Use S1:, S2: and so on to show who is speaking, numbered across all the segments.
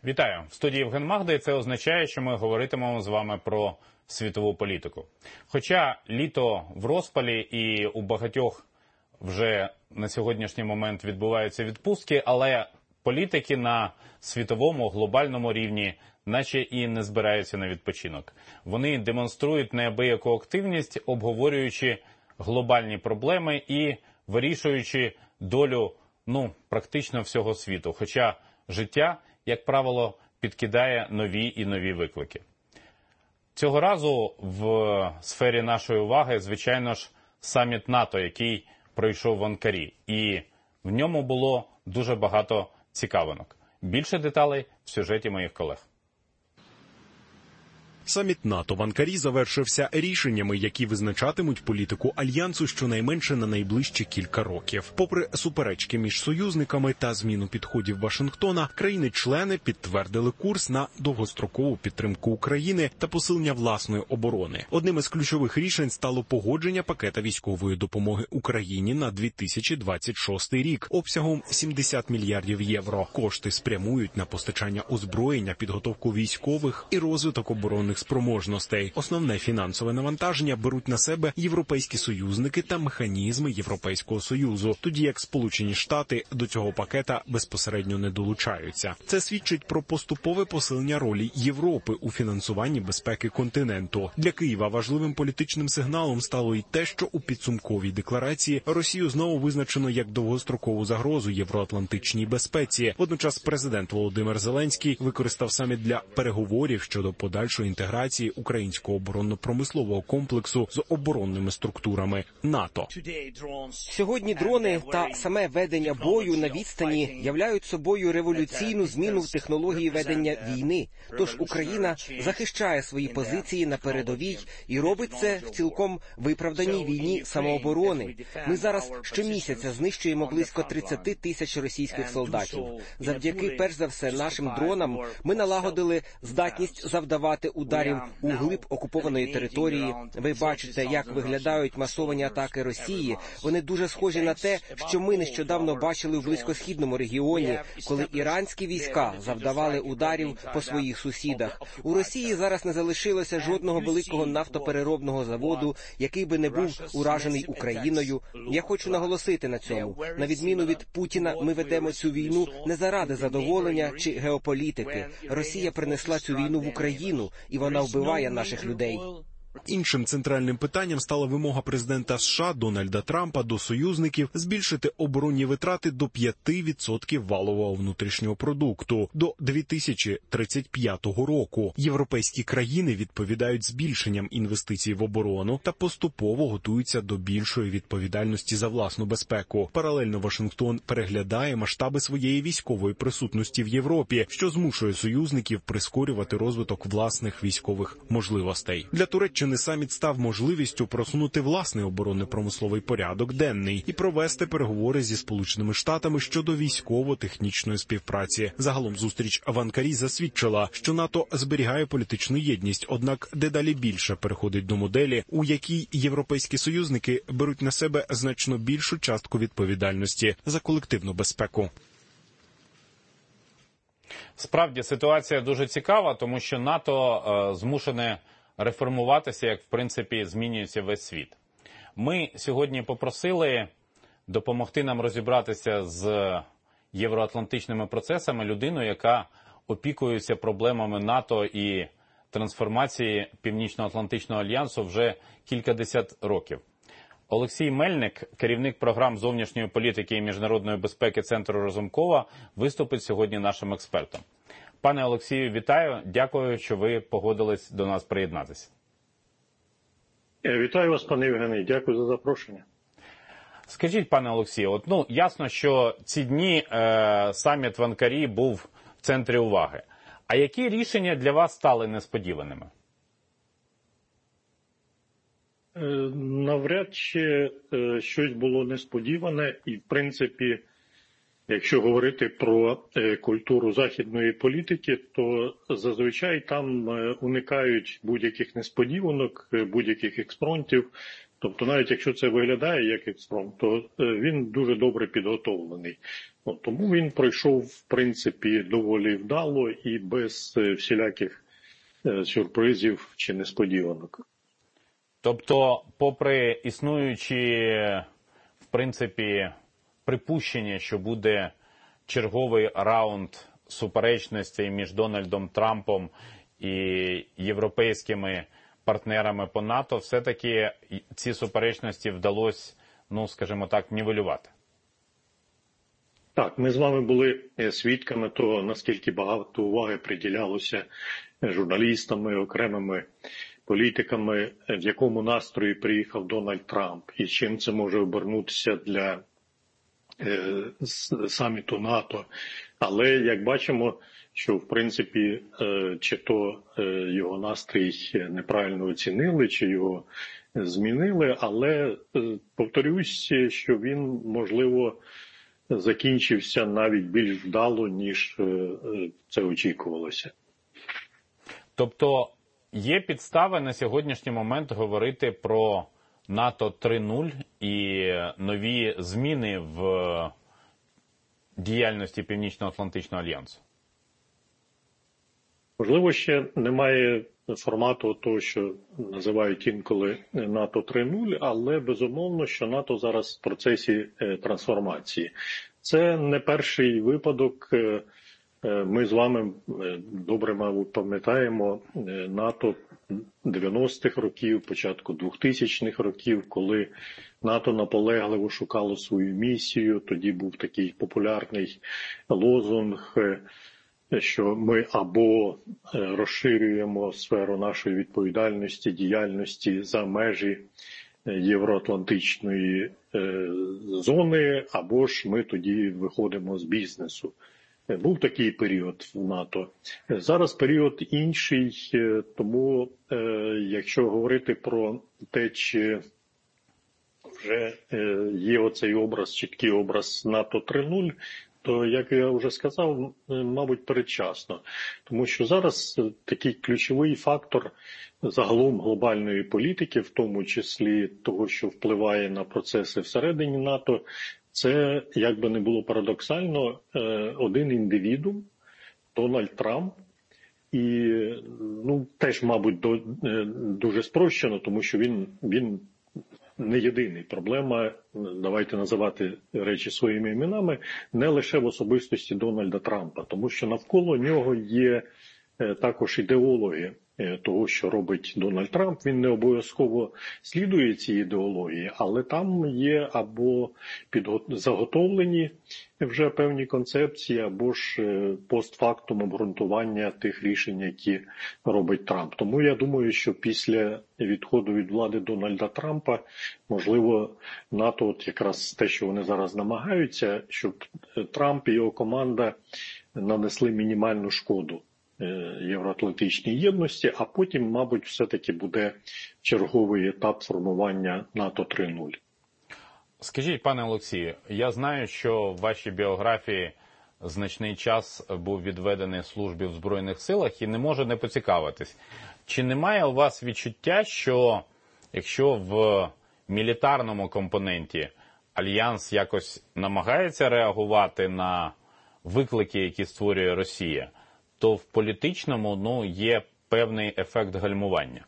S1: Вітаю! В студії Євген Магда, і це означає, що ми говоритимемо з вами про світову політику. Хоча літо в розпалі і у багатьох вже на сьогоднішній момент відбуваються відпустки, але політики на світовому, глобальному рівні наче і не збираються на відпочинок. Вони демонструють неабияку активність, обговорюючи глобальні проблеми і вирішуючи долю, практично всього світу. Хоча життя, як правило, підкидає нові і нові виклики. Цього разу в сфері нашої уваги, звичайно ж, саміт НАТО, який пройшов в Анкарі. І в ньому було дуже багато цікавинок. Більше деталей в сюжеті моїх колег.
S2: Саміт НАТО в Анкарі завершився рішеннями, які визначатимуть політику Альянсу щонайменше на найближчі кілька років. Попри суперечки між союзниками та зміну підходів Вашингтона, країни-члени підтвердили курс на довгострокову підтримку України та посилення власної оборони. Одним із ключових рішень стало погодження пакета військової допомоги Україні на 2026 рік обсягом 70 мільярдів євро. Кошти спрямують на постачання озброєння, підготовку військових і розвиток оборонних спроможностей. Основне фінансове навантаження беруть на себе європейські союзники та механізми Європейського Союзу, тоді як Сполучені Штати до цього пакета безпосередньо не долучаються. Це свідчить про поступове посилення ролі Європи у фінансуванні безпеки континенту. Для Києва важливим політичним сигналом стало й те, що у підсумковій декларації Росію знову визначено як довгострокову загрозу євроатлантичній безпеці. Водночас президент Володимир Зеленський використав саміт для переговорів щодо подальшої інтеграції українського оборонно-промислового комплексу з оборонними структурами НАТО.
S3: Сьогодні дрони та саме ведення бою на відстані являють собою революційну зміну в технології ведення війни. Тож Україна захищає свої позиції на передовій і робить це в цілком виправданій війні самооборони. Ми зараз щомісяця знищуємо близько 30 тисяч російських солдатів. Завдяки, перш за все, нашим дронам ми налагодили здатність завдавати ударів у глиб окупованої території. Ви бачите, як виглядають масовані атаки Росії. Вони дуже схожі на те, що ми нещодавно бачили в близькосхідному регіоні, коли іранські війська завдавали ударів по своїх сусідах. У Росії зараз не залишилося жодного великого нафтопереробного заводу, який би не був уражений Україною. Я хочу наголосити на цьому. На відміну від Путіна, ми ведемо цю війну не заради задоволення чи геополітики. Росія принесла цю війну в Україну, і вона вбиває наших людей.
S2: Іншим центральним питанням стала вимога президента США Дональда Трампа до союзників збільшити оборонні витрати до 5% валового внутрішнього продукту до 2035 року. Європейські країни відповідають збільшенням інвестицій в оборону та поступово готуються до більшої відповідальності за власну безпеку. Паралельно Вашингтон переглядає масштаби своєї військової присутності в Європі, що змушує союзників прискорювати розвиток власних військових можливостей. Для Туреччини саміт став можливістю просунути власний оборонно-промисловий порядок денний і провести переговори зі Сполученими Штатами щодо військово-технічної співпраці. Загалом зустріч в Анкарі засвідчила, що НАТО зберігає політичну єдність, однак дедалі більше переходить до моделі, у якій європейські союзники беруть на себе значно більшу частку відповідальності за колективну безпеку.
S1: Справді, ситуація дуже цікава, тому що НАТО змушене реформуватися, як, в принципі, змінюється весь світ. Ми сьогодні попросили допомогти нам розібратися з євроатлантичними процесами людину, яка опікується проблемами НАТО і трансформації Північно-Атлантичного альянсу вже кількадесят років. Олексій Мельник, керівник програм зовнішньої політики і міжнародної безпеки Центру Разумкова, виступить сьогодні нашим експертом. Пане Олексію, вітаю. Дякую, що ви погодились до нас приєднатися.
S4: Вітаю вас, пане Євгене. Дякую за запрошення.
S1: Скажіть, пане Олексію, ясно, що ці дні саміт в Анкарі був в центрі уваги. А які рішення для вас стали несподіваними?
S4: Навряд чи щось було несподіване і, в принципі, якщо говорити про культуру західної політики, то зазвичай там уникають будь-яких несподіванок, будь-яких експромтів. Тобто навіть якщо це виглядає як експромт, то він дуже добре підготовлений. Тому він пройшов, в принципі, доволі вдало і без всіляких сюрпризів чи несподіванок.
S1: Тобто, попри існуючі, в принципі, припущення, що буде черговий раунд суперечностей між Дональдом Трампом і європейськими партнерами по НАТО, все-таки ці суперечності вдалося, скажімо так, нівелювати.
S4: Так, ми з вами були свідками того, наскільки багато уваги приділялося журналістами, окремими політиками, в якому настрої приїхав Дональд Трамп і чим це може обернутися для саміту НАТО. Але, як бачимо, що, в принципі, чи то його настрій неправильно оцінили, чи його змінили, але повторюсь, що він, можливо, закінчився навіть більш вдало, ніж це очікувалося.
S1: Тобто є підстави на сьогоднішній момент говорити про НАТО 3.0 і нові зміни в діяльності Північно-Атлантичного альянсу?
S4: Можливо, ще немає формату того, що називають інколи НАТО 3.0, але безумовно, що НАТО зараз в процесі трансформації. Це не перший випадок. Ми з вами добре, мабуть, пам'ятаємо НАТО 90-х років, початку 2000-х років, коли НАТО наполегливо шукало свою місію. Тоді був такий популярний лозунг, що ми або розширюємо сферу нашої відповідальності, діяльності за межі євроатлантичної зони, або ж ми тоді виходимо з бізнесу. Був такий період в НАТО. Зараз період інший, тому якщо говорити про те, чи вже є оцей образ, чіткий образ НАТО 3.0, то, як я вже сказав, мабуть, передчасно. Тому що зараз такий ключовий фактор загалом глобальної політики, в тому числі того, що впливає на процеси всередині НАТО, це, як би не було парадоксально, один індивідум, Дональд Трамп, і, теж, мабуть, дуже спрощено, тому що він не єдиний. Проблема, давайте називати речі своїми іменами, не лише в особистості Дональда Трампа, тому що навколо нього є також ідеологи того, що робить Дональд Трамп. Він не обов'язково слідує цій ідеології, але там є або заготовлені вже певні концепції, або ж постфактум обґрунтування тих рішень, які робить Трамп. Тому я думаю, що після відходу від влади Дональда Трампа, можливо, НАТО, от якраз те, що вони зараз намагаються, щоб Трамп і його команда нанесли мінімальну шкоду євроатлантичній єдності, а потім, мабуть, все-таки буде черговий етап формування НАТО 3.0.
S1: Скажіть, пане Олексію, я знаю, що в вашій біографії значний час був відведений службі в Збройних силах і не можу не поцікавитись. Чи немає у вас відчуття, що якщо в мілітарному компоненті Альянс якось намагається реагувати на виклики, які створює Росія, то в політичному, є певний ефект гальмування?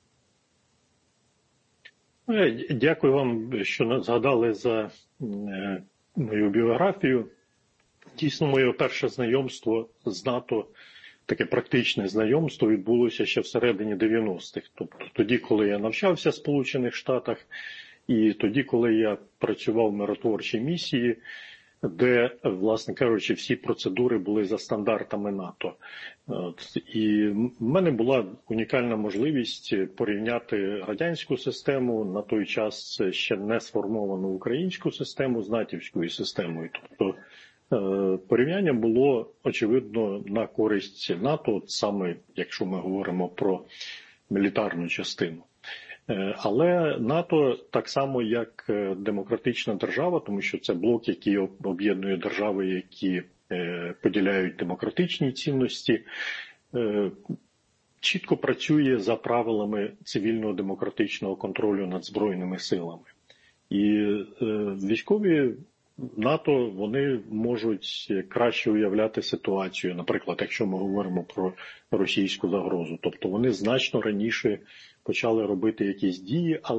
S4: Дякую вам, що згадали за мою біографію. Дійсно, моє перше знайомство з НАТО, таке практичне знайомство, відбулося ще всередині 90-х. Тобто тоді, коли я навчався в Сполучених Штатах, і тоді, коли я працював в миротворчій місії, де, власне кажучи, всі процедури були за стандартами НАТО. І в мене була унікальна можливість порівняти радянську систему, на той час ще не сформовану українську систему з натівською системою. Тобто порівняння було, очевидно, на користь НАТО, саме якщо ми говоримо про мілітарну частину. Але НАТО так само, як демократична держава, тому що це блок, який об'єднує держави, які поділяють демократичні цінності, чітко працює за правилами цивільного демократичного контролю над Збройними силами. І військові НАТО, вони можуть краще уявляти ситуацію, наприклад, якщо ми говоримо про російську загрозу. Тобто вони значно раніше почали робити якісь дії, але